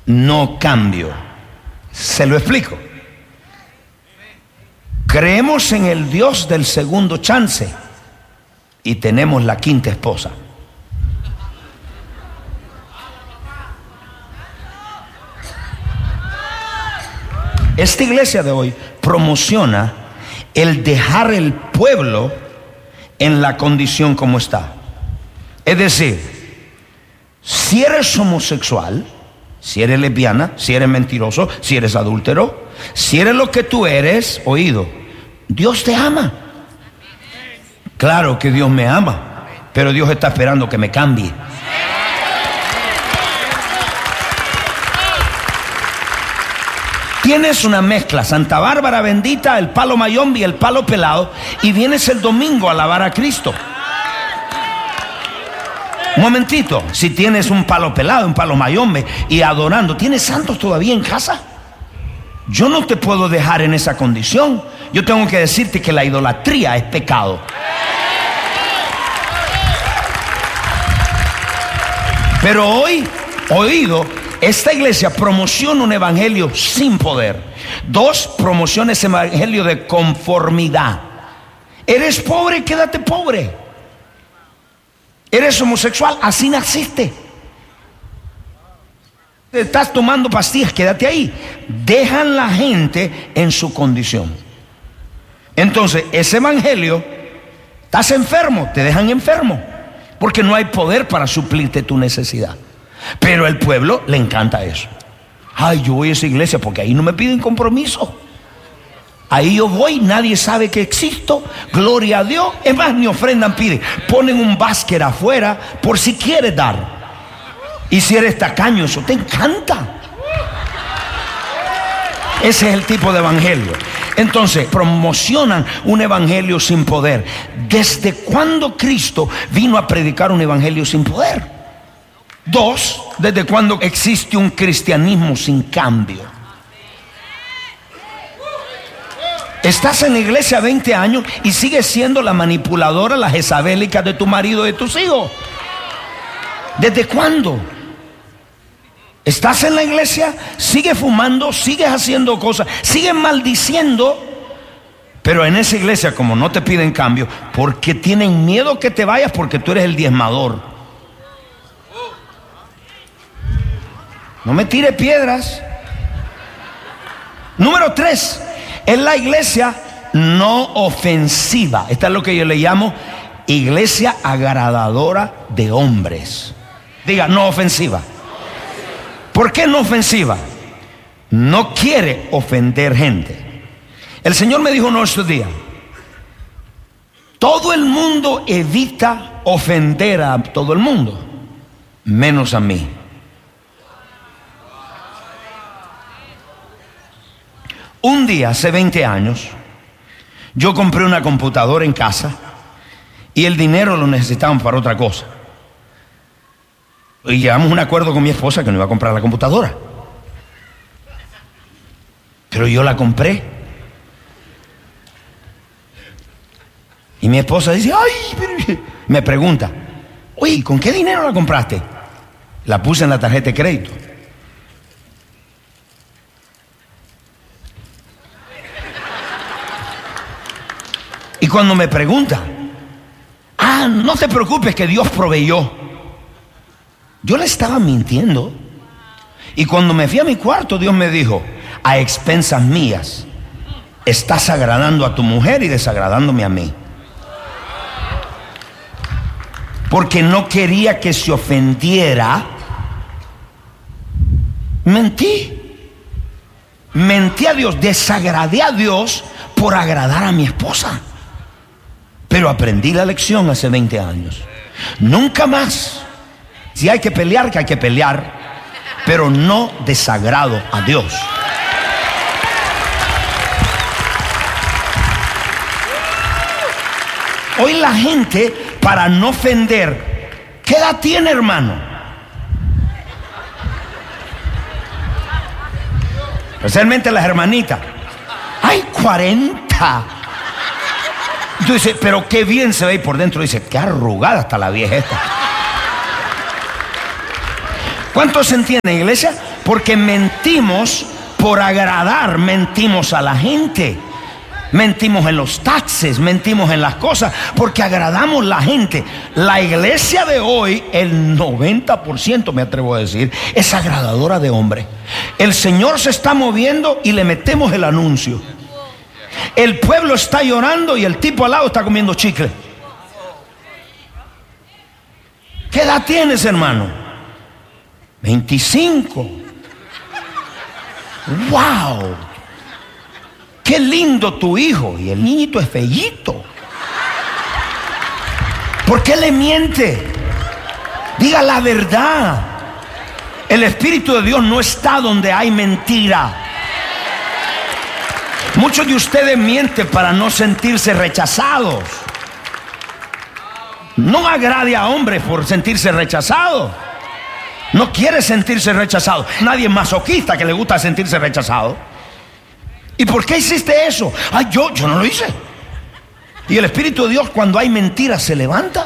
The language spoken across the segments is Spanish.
no cambio. Se lo explico. Creemos en el Dios del segundo chance y tenemos la quinta esposa. Esta iglesia de hoy promociona el dejar el pueblo en la condición como está. Es decir, si eres homosexual, si eres lesbiana, si eres mentiroso, si eres adúltero, si eres lo que tú eres, oído, Dios te ama. Claro que Dios me ama, pero Dios está esperando que me cambie. Tienes una mezcla, Santa Bárbara bendita, el palo mayombe y el palo pelado, y vienes el domingo a alabar a Cristo. Un momentito, si tienes un palo pelado, un palo mayombe y adorando, ¿tienes santos todavía en casa? Yo no te puedo dejar en esa condición. Yo tengo que decirte que la idolatría es pecado. Pero hoy, oído, esta iglesia promociona un evangelio sin poder. 2, promociona ese evangelio de conformidad. Eres pobre, quédate pobre. Eres homosexual, así naciste. Estás tomando pastillas, quédate ahí. Dejan la gente en su condición. Entonces, ese evangelio, estás enfermo, te dejan enfermo, porque no hay poder para suplirte tu necesidad. Pero al pueblo le encanta eso. Ay, yo voy a esa iglesia porque ahí no me piden compromiso. Ahí yo voy, nadie sabe que existo. Gloria a Dios. Es más, ni ofrendan piden. Ponen un básquet afuera por si quieres dar. Y si eres tacaño, eso te encanta. Ese es el tipo de evangelio. Entonces, promocionan un evangelio sin poder. ¿Desde cuándo Cristo vino a predicar un evangelio sin poder? 2, ¿desde cuándo existe un cristianismo sin cambio? Estás en la iglesia 20 años y sigues siendo la manipuladora, la jezabélica de tu marido y de tus hijos. ¿Desde cuándo? Estás en la iglesia, sigues fumando, sigues haciendo cosas, sigues maldiciendo, pero en esa iglesia, como no te piden cambio, porque tienen miedo que te vayas, porque tú eres el diezmador. No me tire piedras. Número 3, es la iglesia no ofensiva. Esta es lo que yo le llamo iglesia agradadora de hombres. Diga, no ofensiva. ¿Por qué no ofensiva? No quiere ofender gente. El Señor me dijo no estos días: todo el mundo evita ofender a todo el mundo, menos a mí. Un día, hace 20 años, yo compré una computadora en casa y el dinero lo necesitaban para otra cosa. Y llegamos a un acuerdo con mi esposa que no iba a comprar la computadora. Pero yo la compré. Y mi esposa dice, ay, me pregunta, oye, ¿con qué dinero la compraste? La puse en la tarjeta de crédito. Y cuando me pregunta, no te preocupes que Dios proveyó. Yo le estaba mintiendo. Y cuando me fui a mi cuarto, Dios me dijo, a expensas mías, estás agradando a tu mujer y desagradándome a mí. Porque no quería que se ofendiera. Mentí a Dios, desagradé a Dios por agradar a mi esposa. Pero aprendí la lección hace 20 años. Nunca más. Si hay que pelear, que hay que pelear, pero no desagrado a Dios. Hoy la gente, para no ofender, ¿qué edad tiene, hermano? Especialmente las hermanitas. ¡Ay, 40! Y tú dices, pero qué bien se ve ahí por dentro. Dice, qué arrugada está la vieja esta. ¿Cuántos entienden, iglesia? Porque mentimos por agradar, mentimos a la gente. Mentimos en los taxes, mentimos en las cosas, porque agradamos a la gente. La iglesia de hoy, el 90%, me atrevo a decir, es agradadora de hombre. El Señor se está moviendo y le metemos el anuncio. El pueblo está llorando y el tipo al lado está comiendo chicle. ¿Qué edad tienes, hermano? 25. ¡Wow! ¡Qué lindo tu hijo! Y el niñito es feíto. ¿Por qué le miente? Diga la verdad. El Espíritu de Dios no está donde hay mentira. Muchos de ustedes mienten para no sentirse rechazados. No agrade a hombres por sentirse rechazado. No quiere sentirse rechazado. Nadie es masoquista que le gusta sentirse rechazado. ¿Y por qué hiciste eso? Ay, yo no lo hice. Y el Espíritu de Dios, cuando hay mentiras, se levanta.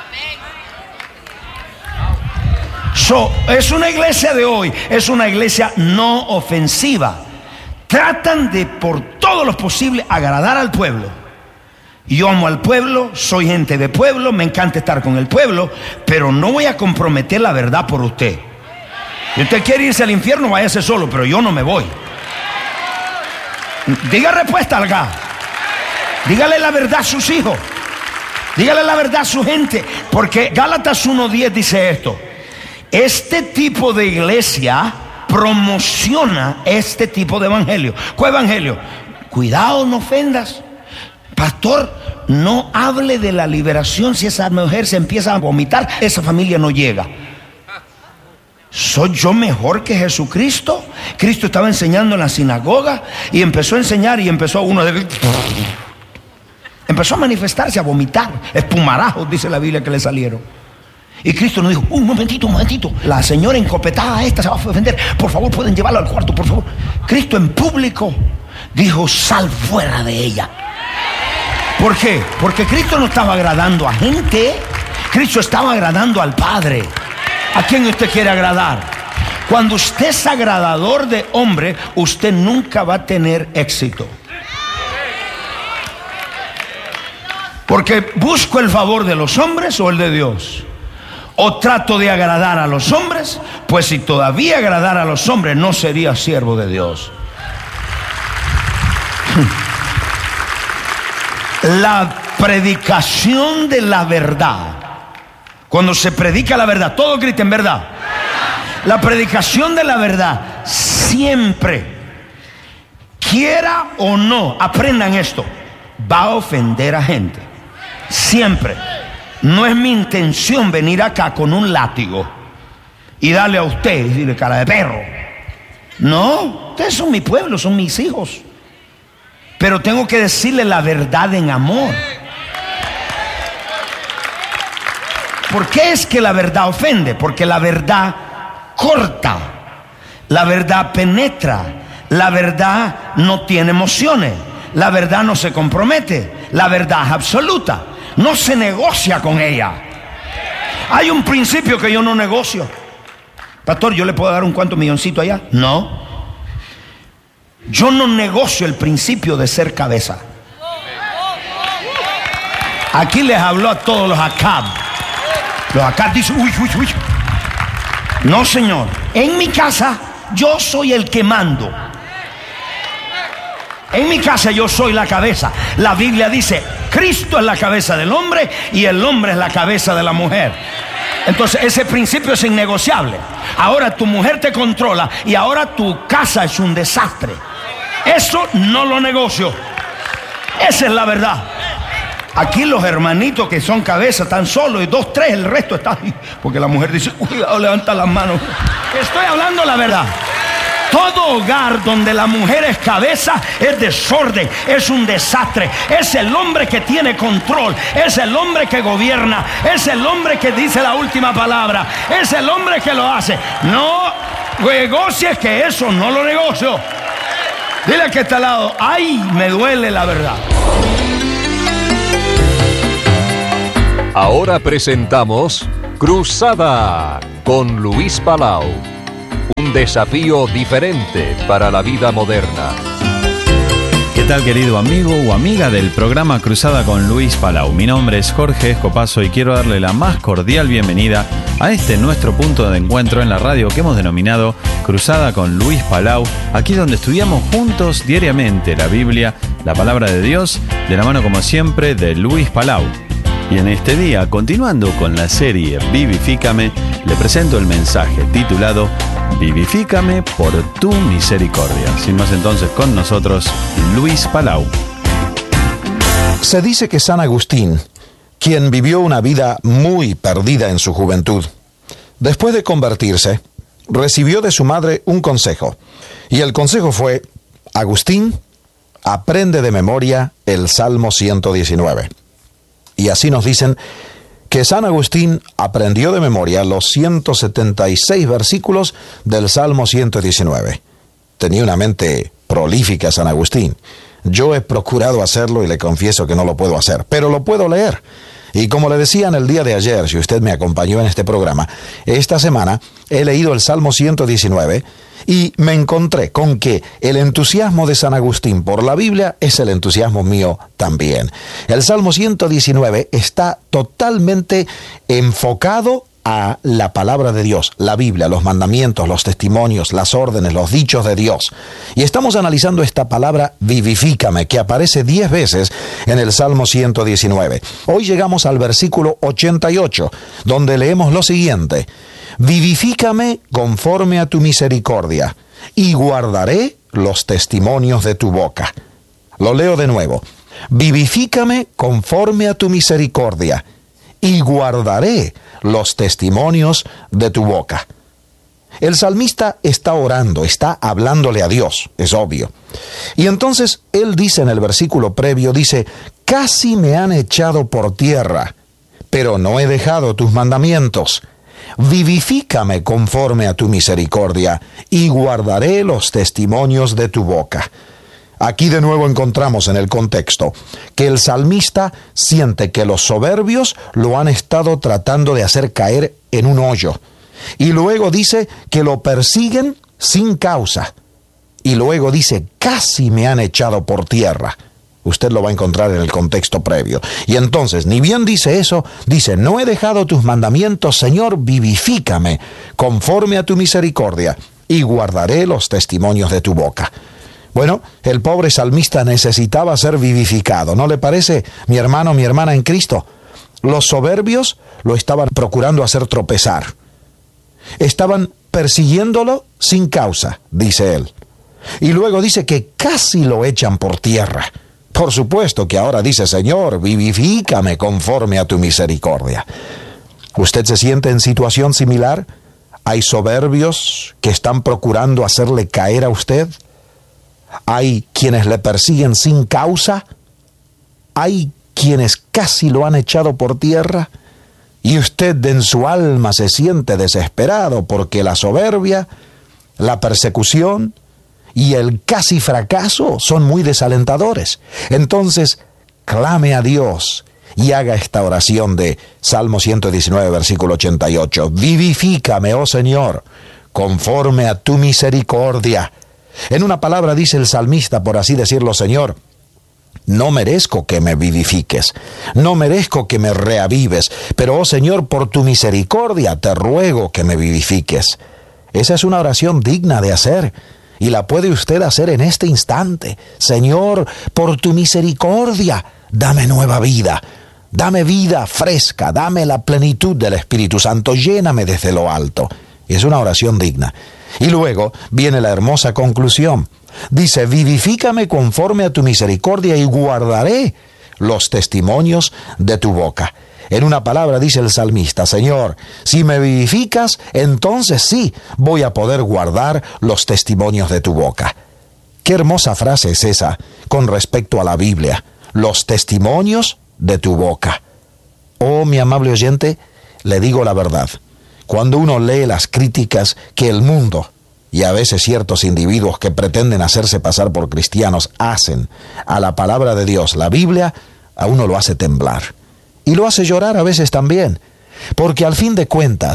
Es una iglesia de hoy, es una iglesia no ofensiva. Tratan de por todo lo posible agradar al pueblo. Yo amo al pueblo, soy gente de pueblo, me encanta estar con el pueblo, pero no voy a comprometer la verdad por usted. Si usted quiere irse al infierno, váyase solo, pero yo no me voy. Diga respuesta acá. Dígale la verdad a sus hijos. Dígale la verdad a su gente. Porque Gálatas 1:10 dice esto: este tipo de iglesia promociona este tipo de evangelio. ¿Cuál evangelio? Cuidado, no ofendas. Pastor, no hable de la liberación. Si esa mujer se empieza a vomitar, esa familia no llega. ¿Soy yo mejor que Jesucristo? Cristo estaba enseñando en la sinagoga y empezó a enseñar y empezó empezó a manifestarse, a vomitar, espumarajos, dice la Biblia, que le salieron. Y Cristo nos dijo: un momentito, la señora encopetada esta se va a ofender, por favor pueden llevarla al cuarto, por favor. Cristo en público dijo: sal fuera de ella. ¿Por qué? Porque Cristo no estaba agradando a gente, Cristo estaba agradando al Padre. ¿A quién usted quiere agradar? Cuando usted es agradador de hombre, usted nunca va a tener éxito. Porque busco el favor de los hombres o el de Dios. O trato de agradar a los hombres, pues si todavía agradara a los hombres, no sería siervo de Dios. La predicación de la verdad. Cuando se predica la verdad, todos griten verdad. La predicación de la verdad siempre, quiera o no, aprendan esto, va a ofender a gente. Siempre. No es mi intención venir acá con un látigo y darle a usted y decirle cara de perro. No, ustedes son mi pueblo, son mis hijos. Pero tengo que decirle la verdad en amor. ¿Por qué es que la verdad ofende? Porque la verdad corta, la verdad penetra, la verdad no tiene emociones, la verdad no se compromete, la verdad es absoluta, no se negocia con ella. Hay un principio que yo no negocio. Pastor, ¿yo le puedo dar un cuanto milloncito allá? No. Yo no negocio el principio de ser cabeza. Aquí les habló a todos los Acab. Los Acab dicen: uy. No, señor. En mi casa yo soy el que mando. En mi casa yo soy la cabeza. La Biblia dice: Cristo es la cabeza del hombre y el hombre es la cabeza de la mujer. Entonces ese principio es innegociable. Ahora tu mujer te controla y ahora tu casa es un desastre. Eso no lo negocio. Esa es la verdad. Aquí los hermanitos que son cabeza están solos y 2, 3, el resto está ahí. Porque la mujer dice: cuidado, levanta las manos. Estoy hablando la verdad. Todo hogar donde la mujer es cabeza es desorden, es un desastre. Es el hombre que tiene control, es el hombre que gobierna, es el hombre que dice la última palabra, es el hombre que lo hace. No negocies, que eso no lo negocio. Dile al que está al lado: ay, me duele la verdad. Ahora presentamos Cruzada con Luis Palau. Un desafío diferente para la vida moderna. ¿Qué tal, querido amigo o amiga del programa Cruzada con Luis Palau? Mi nombre es Jorge Escopazo y quiero darle la más cordial bienvenida a este nuestro punto de encuentro en la radio que hemos denominado Cruzada con Luis Palau, aquí donde estudiamos juntos diariamente la Biblia, la palabra de Dios, de la mano como siempre de Luis Palau. Y en este día, continuando con la serie Vivifícame, le presento el mensaje titulado Vivifícame por tu misericordia. Sin más, entonces, con nosotros, Luis Palau. Se dice que San Agustín, quien vivió una vida muy perdida en su juventud, después de convertirse, recibió de su madre un consejo. Y el consejo fue: Agustín, aprende de memoria el Salmo 119. Y así nos dicen que San Agustín aprendió de memoria los 176 versículos del Salmo 119. Tenía una mente prolífica San Agustín. Yo he procurado hacerlo y le confieso que no lo puedo hacer, pero lo puedo leer. Y como le decía en el día de ayer, si usted me acompañó en este programa, esta semana he leído el Salmo 119 y me encontré con que el entusiasmo de San Agustín por la Biblia es el entusiasmo mío también. El Salmo 119 está totalmente enfocado a la palabra de Dios, la Biblia, los mandamientos, los testimonios, las órdenes, los dichos de Dios. Y estamos analizando esta palabra vivifícame, que aparece 10 veces en el Salmo 119. Hoy llegamos al versículo 88, donde leemos lo siguiente: Vivifícame conforme a tu misericordia, y guardaré los testimonios de tu boca. Lo leo de nuevo. Vivifícame conforme a tu misericordia, y guardaré los testimonios de tu boca. El salmista está orando, está hablándole a Dios, es obvio. Y entonces él dice en el versículo previo, dice: casi me han echado por tierra, pero no he dejado tus mandamientos. Vivifícame conforme a tu misericordia, y guardaré los testimonios de tu boca. Aquí de nuevo encontramos en el contexto que el salmista siente que los soberbios lo han estado tratando de hacer caer en un hoyo. Y luego dice que lo persiguen sin causa. Y luego dice: casi me han echado por tierra. Usted lo va a encontrar en el contexto previo. Y entonces, ni bien dice eso, dice: no he dejado tus mandamientos, Señor, vivifícame conforme a tu misericordia, y guardaré los testimonios de tu boca. Bueno, el pobre salmista necesitaba ser vivificado, ¿no le parece, mi hermano, mi hermana en Cristo? Los soberbios lo estaban procurando hacer tropezar. Estaban persiguiéndolo sin causa, dice él. Y luego dice que casi lo echan por tierra. Por supuesto que ahora dice: Señor, vivifícame conforme a tu misericordia. ¿Usted se siente en situación similar? ¿Hay soberbios que están procurando hacerle caer a usted? ¿Hay quienes le persiguen sin causa? ¿Hay quienes casi lo han echado por tierra? Y usted en su alma se siente desesperado porque la soberbia, la persecución y el casi fracaso son muy desalentadores. Entonces, clame a Dios y haga esta oración de Salmo 119, versículo 88. Vivifícame, oh Señor, conforme a tu misericordia. En una palabra dice el salmista, por así decirlo: Señor, no merezco que me vivifiques, no merezco que me reavives, pero, oh Señor, por tu misericordia te ruego que me vivifiques. Esa es una oración digna de hacer, y la puede usted hacer en este instante. Señor, por tu misericordia, dame nueva vida. Dame vida fresca, dame la plenitud del Espíritu Santo, lléname desde lo alto. Es una oración digna. Y luego viene la hermosa conclusión. Dice: vivifícame conforme a tu misericordia, y guardaré los testimonios de tu boca. En una palabra dice el salmista: Señor, si me vivificas, entonces sí voy a poder guardar los testimonios de tu boca. Qué hermosa frase es esa con respecto a la Biblia: los testimonios de tu boca. Oh, mi amable oyente, le digo la verdad. Cuando uno lee las críticas que el mundo, y a veces ciertos individuos que pretenden hacerse pasar por cristianos, hacen a la palabra de Dios, la Biblia, a uno lo hace temblar. Y lo hace llorar a veces también. Porque al fin de cuentas,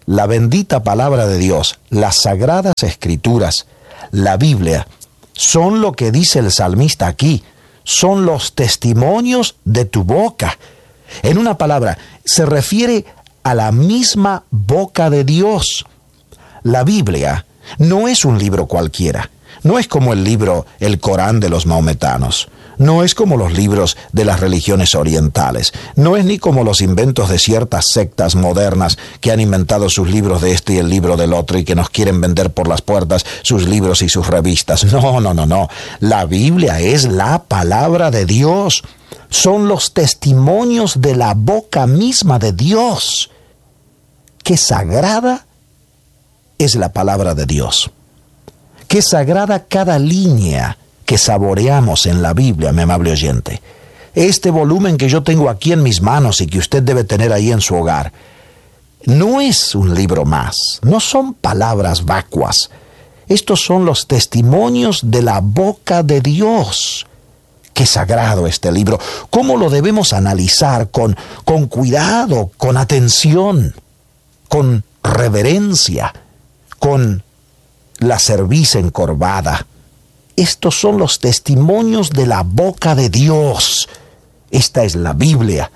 la bendita palabra de Dios, las sagradas escrituras, la Biblia, son lo que dice el salmista aquí, son los testimonios de tu boca. En una palabra, se refiere a la misma boca de Dios. La Biblia no es un libro cualquiera, no es como el libro, el Corán de los maometanos, no es como los libros de las religiones orientales, no es ni como los inventos de ciertas sectas modernas que han inventado sus libros de este y el libro del otro y que nos quieren vender por las puertas sus libros y sus revistas. No. La Biblia es la palabra de Dios. Son los testimonios de la boca misma de Dios. Qué sagrada es la palabra de Dios. Qué sagrada cada línea que saboreamos en la Biblia, mi amable oyente. Este volumen que yo tengo aquí en mis manos y que usted debe tener ahí en su hogar, no es un libro más, no son palabras vacuas. Estos son los testimonios de la boca de Dios. Qué sagrado este libro. ¿Cómo lo debemos analizar con cuidado, con atención, con reverencia, con la cerviz encorvada? Estos son los testimonios de la boca de Dios. Esta es la Biblia.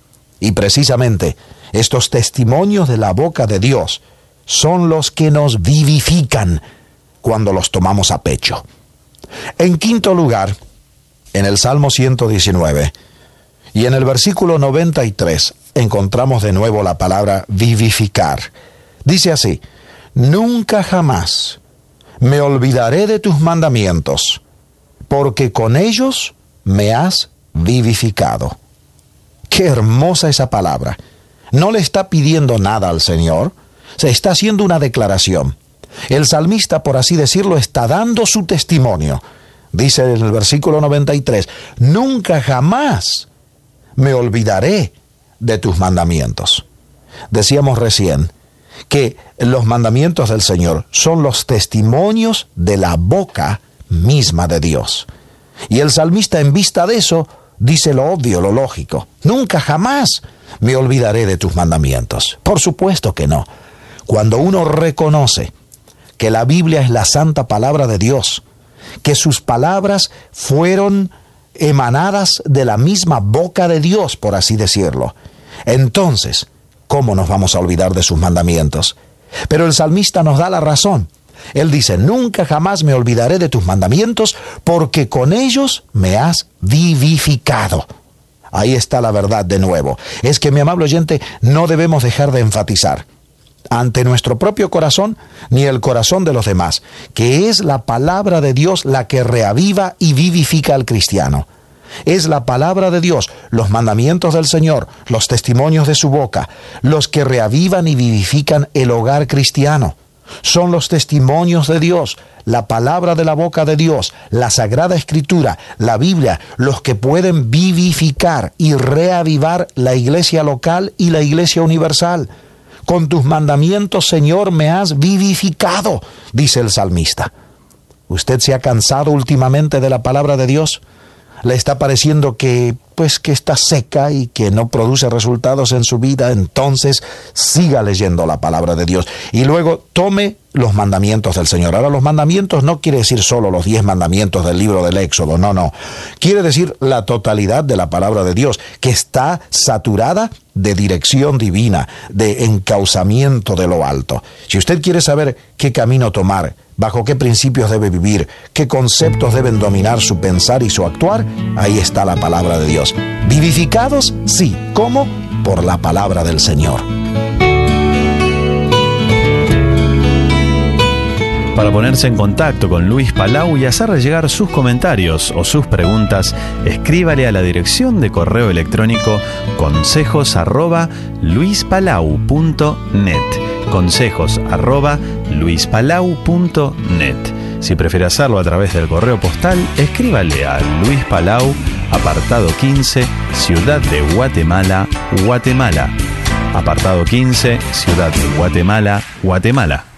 Y precisamente estos testimonios de la boca de Dios son los que nos vivifican cuando los tomamos a pecho. En quinto lugar, en el Salmo 119 y en el versículo 93 encontramos de nuevo la palabra vivificar. Dice así: nunca jamás me olvidaré de tus mandamientos, porque con ellos me has vivificado. Qué hermosa esa palabra. No le está pidiendo nada al Señor, se está haciendo una declaración. El salmista, por así decirlo, está dando su testimonio. Dice en el versículo 93, nunca jamás me olvidaré de tus mandamientos. Decíamos recién que los mandamientos del Señor son los testimonios de la boca misma de Dios. Y el salmista, en vista de eso, dice lo obvio, lo lógico: nunca jamás me olvidaré de tus mandamientos. Por supuesto que no. Cuando uno reconoce que la Biblia es la santa palabra de Dios, que sus palabras fueron emanadas de la misma boca de Dios, por así decirlo, entonces, ¿cómo nos vamos a olvidar de sus mandamientos? Pero el salmista nos da la razón. Él dice: nunca jamás me olvidaré de tus mandamientos, porque con ellos me has vivificado. Ahí está la verdad de nuevo. Es que, mi amable oyente, no debemos dejar de enfatizar ante nuestro propio corazón ni el corazón de los demás, que es la palabra de Dios la que reaviva y vivifica al cristiano. Es la palabra de Dios, los mandamientos del Señor, los testimonios de su boca, los que reavivan y vivifican el hogar cristiano. Son los testimonios de Dios, la palabra de la boca de Dios, la Sagrada Escritura, la Biblia, los que pueden vivificar y reavivar la iglesia local y la iglesia universal. Con tus mandamientos, Señor, me has vivificado, dice el salmista. ¿Usted se ha cansado últimamente de la palabra de Dios? ¿Le está pareciendo que está seca y que no produce resultados en su vida? Entonces siga leyendo la palabra de Dios y luego tome los mandamientos del Señor. Ahora, los mandamientos no quiere decir solo los 10 mandamientos del libro del Éxodo, no. Quiere decir la totalidad de la palabra de Dios, que está saturada de dirección divina, de encauzamiento de lo alto. Si usted quiere saber qué camino tomar, bajo qué principios debe vivir, qué conceptos deben dominar su pensar y su actuar, ahí está la palabra de Dios. ¿Vivificados? Sí. ¿Cómo? Por la palabra del Señor. Para ponerse en contacto con Luis Palau y hacerle llegar sus comentarios o sus preguntas, escríbale a la dirección de correo electrónico consejos@luispalau.net. consejos@luispalau.net. Si prefiere hacerlo a través del correo postal, escríbale a Luis Palau, apartado 15, Ciudad de Guatemala, Guatemala. Apartado 15, Ciudad de Guatemala, Guatemala.